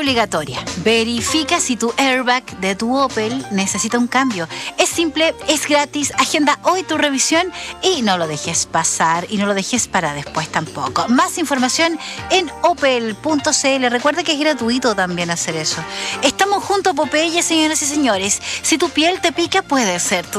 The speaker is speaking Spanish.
obligatoria. Verifica si tu airbag de tu Opel necesita un cambio. Es simple, es gratis. Agenda hoy tu revisión y no lo dejes pasar y no lo dejes para después tampoco. Más información en opel.cl. Recuerda que es gratuito también hacer eso. Estamos juntos, Popeye, señoras y señores. Si tu piel te pica, puede ser tu